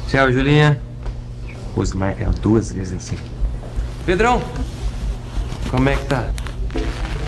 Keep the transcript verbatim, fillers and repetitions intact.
Tchau, Julinha. Pôs martelo duas vezes assim. Pedrão, como é que tá?